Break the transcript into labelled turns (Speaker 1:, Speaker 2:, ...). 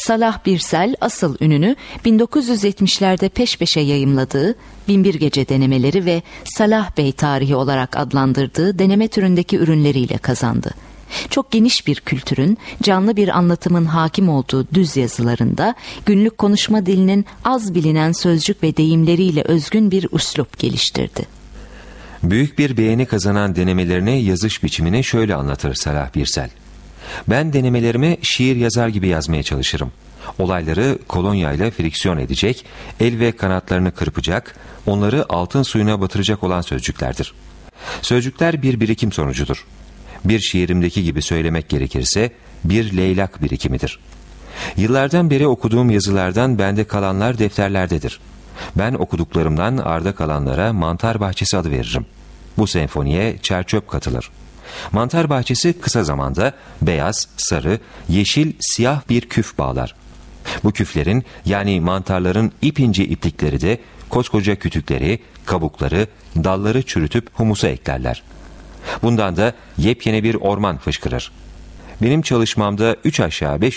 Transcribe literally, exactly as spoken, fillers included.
Speaker 1: Salah Birsel asıl ününü bin dokuz yüz yetmişlerde peş peşe yayımladığı Binbir Gece denemeleri ve Salah Bey tarihi olarak adlandırdığı deneme türündeki ürünleriyle kazandı. Çok geniş bir kültürün, canlı bir anlatımın hakim olduğu düz yazılarında günlük konuşma dilinin az bilinen sözcük ve deyimleriyle özgün bir üslup geliştirdi.
Speaker 2: Büyük bir beğeni kazanan denemelerini yazış biçimini şöyle anlatır Salah Birsel. Ben denemelerimi şiir yazar gibi yazmaya çalışırım. Olayları kolonyayla friksiyon edecek, el ve kanatlarını kırpacak, onları altın suyuna batıracak olan sözcüklerdir. Sözcükler bir birikim sonucudur. Bir şiirimdeki gibi söylemek gerekirse bir leylak birikimidir. Yıllardan beri okuduğum yazılardan bende kalanlar defterlerdedir. Ben okuduklarımdan arda kalanlara Mantar Bahçesi adı veririm. Bu senfoniye çerçöp katılır. Mantar Bahçesi kısa zamanda beyaz, sarı, yeşil, siyah bir küf bağlar. Bu küflerin yani mantarların ipince iplikleri de koskoca kütükleri, kabukları, dalları çürütüp humusa eklerler. Bundan da yepyeni bir orman fışkırır. Benim çalışmamda üç aşağı beş